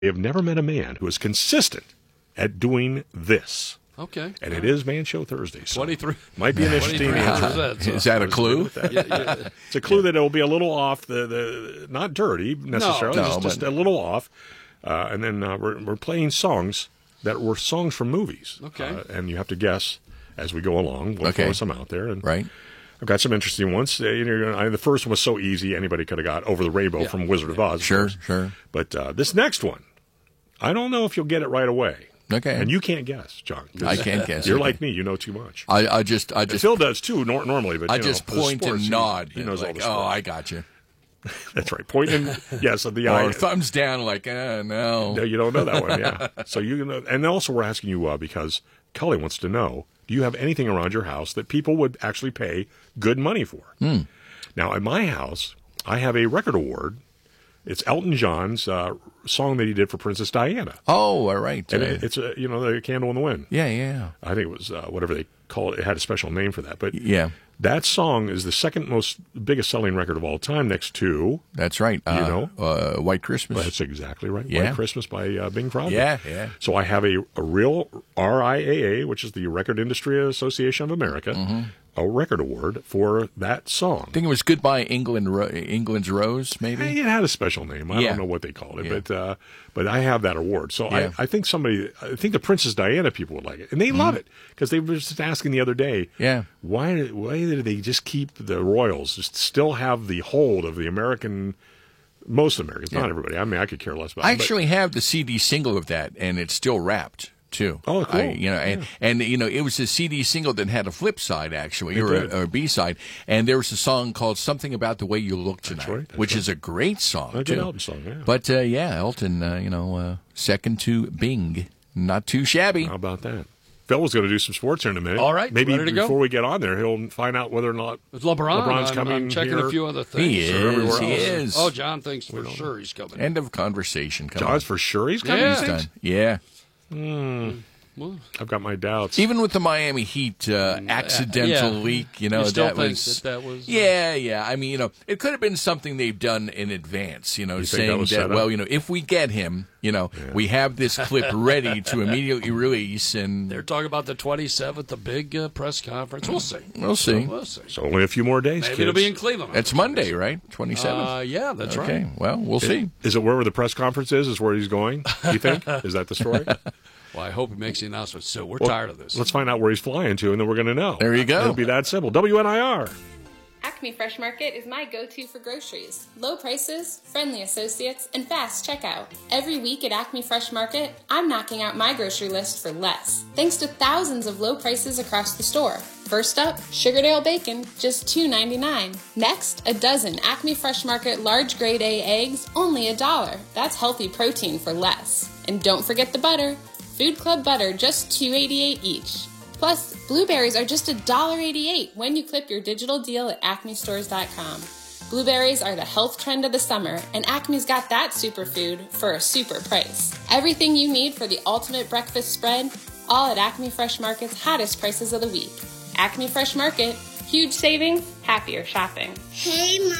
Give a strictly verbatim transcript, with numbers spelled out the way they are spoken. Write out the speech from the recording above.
have never met a man who is consistent at doing this. Okay. And it is Man Show Thursday. So twenty-three. Might be an interesting answer. So. Is that a clue? That. Yeah, yeah. It's a clue yeah. that it'll be a little off, the, the not dirty necessarily, no, just, no, just a little off. Uh, and then uh, we're, we're playing songs that were songs from movies. Okay. Uh, and you have to guess as we go along. We'll okay. throw some out there. And right. I've got some interesting ones. Uh, you know, I, the first one was so easy, anybody could have got Over the Rainbow yeah. from Wizard of Oz. Sure, of sure. But uh, this next one, I don't know if you'll get it right away. Okay. And you can't guess, John. I can't guess. You're okay. like me. You know too much. I, I just, I just. Phil does too nor- normally, but I you just know, point sports, and nod. He, he knows like, all the sports. Oh, I got you. That's right. Point and yes, of the or eye. thumbs down, like, uh, no. No, you don't know that one. Yeah. So you know, and also we're asking you uh, because Cully wants to know: do you have anything around your house that people would actually pay good money for? Hmm. Now, at my house, I have a record award. It's Elton John's uh, song that he did for Princess Diana. Oh, all right. And uh, it, it's a you know the Candle in the Wind. Yeah, yeah. I think it was uh, whatever they call it. It had a special name for that, but yeah, that song is the second most biggest selling record of all time, next to that's right. You uh, know, uh, White Christmas. That's exactly right. Yeah. White Christmas by uh, Bing Crosby. Yeah, yeah. So I have a, a real R I A A, which is the Record Industry Association of America, mm-hmm. a record award for that song. I think it was Goodbye England, Ro- England's Rose, maybe? It had a special name. I yeah. don't know what they called it, yeah. but uh, but I have that award. So yeah. I, I think somebody, I think the Princess Diana people would like it. And they mm-hmm. love it because they were just asking the other day, yeah. why, why did they just keep the royals, just still have the hold of the American, most Americans, yeah. not everybody. I mean, I could care less about I it. I actually have the C D single of that, and it's still wrapped. Too. Oh, cool. I, you know, and, yeah. and you know, it was a C D single that had a flip side actually, it or did. a, or a B side, and there was a song called "Something About the Way You Look Tonight," that's right, that's which right. is a great song. A too. good Elton song, yeah. But uh, yeah, Elton, uh, you know, uh, second to Bing, not too shabby. How about that? Phil was going to do some sports here in a minute. All right, maybe ready to before go? we get on there, he'll find out whether or not It's LeBron. LeBron's I'm, coming I'm checking here. a few other things. He is. He else. is. Oh, John thinks for sure he's coming. End of conversation. Come John's on. for sure he's coming. Yeah. he He's thinks? done. Yeah. Hmm. Well, I've got my doubts. Even with the Miami Heat uh, accidental yeah. leak, you know, You still that think was that that was, uh, yeah, yeah. I mean, you know, it could have been something they've done in advance, you know, You think that saying was that, set up? well, you know, if we get him, you know, Yeah. we have this clip ready to immediately release, and They're talking about the twenty-seventh, the big uh, press conference. We'll see. we'll see. We'll see. So only a few more days, Maybe kids. it'll be in Cleveland. It's Monday, right? twenty-seventh. Uh, yeah, that's okay. right. Well, we'll see. Is it wherever the press conference is? Is where he's going? You think? Is that the story? Well, I hope he makes the announcement soon. We're Well, tired of this. Let's find out where he's flying to, and then we're going to know. There you go. It'll be that simple. W N I R. Acme Fresh Market is my go-to for groceries. Low prices, friendly associates, and fast checkout. Every week at Acme Fresh Market, I'm knocking out my grocery list for less, thanks to thousands of low prices across the store. First up, Sugardale bacon, just two ninety-nine. Next, a dozen Acme Fresh Market large grade A eggs, only a dollar. That's healthy protein for less. And don't forget the butter. Food Club butter, just two eighty-eight each. Plus, blueberries are just one dollar eighty-eight when you clip your digital deal at acme stores dot com. Blueberries are the health trend of the summer, and Acme's got that superfood for a super price. Everything you need for the ultimate breakfast spread, all at Acme Fresh Market's hottest prices of the week. Acme Fresh Market, huge savings, happier shopping. Hey, Mom.